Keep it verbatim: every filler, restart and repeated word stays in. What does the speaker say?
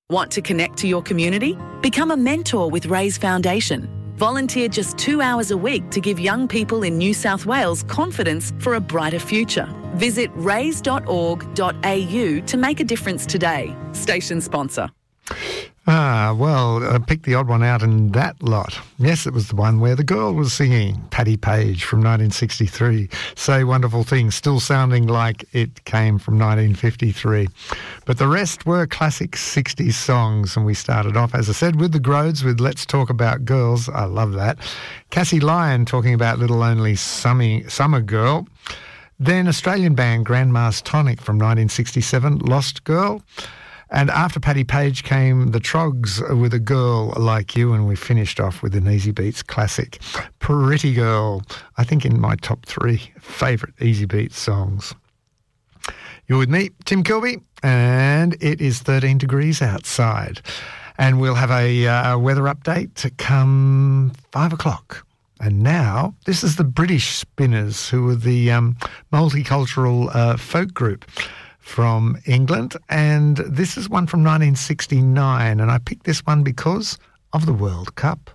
Want to connect to your community? Become a mentor with Raise Foundation. Volunteer just two hours a week to give young people in New South Wales confidence for a brighter future. Visit raise dot org dot a u to make a difference today. Station sponsor. Ah, well, I picked the odd one out in that lot. Yes, it was the one where the girl was singing, Paddy Page from nineteen sixty-three. Say Wonderful Things, still sounding like it came from nineteen fifty-three. But the rest were classic sixties songs, and we started off, as I said, with the Groats with Let's Talk About Girls. I love that. Cassie Lyon talking about Little Only Summy, Summer Girl. Then Australian band Grandma's Tonic from nineteen sixty-seven, Lost Girl. And after Paddy Page came the Trogs with A Girl Like You, and we finished off with an Easy Beats classic, Pretty Girl, I think in my top three favourite Easy Beats songs. You're with me, Tim Kilby, and it is thirteen degrees outside. And we'll have a uh, weather update to come five o'clock. And now, this is the British Spinners, who are the um, multicultural uh, folk group from England, and this is one from nineteen sixty-nine, and I picked this one because of the World Cup.